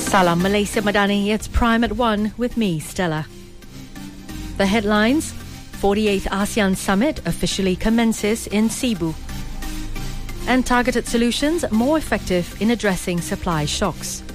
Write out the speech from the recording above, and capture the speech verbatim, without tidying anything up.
Salam Malaysia Madani, it's Prime at one with me, Stella. The headlines: forty-eighth ASEAN Summit officially commences in Cebu. And targeted solutions more effective in addressing supply shocks.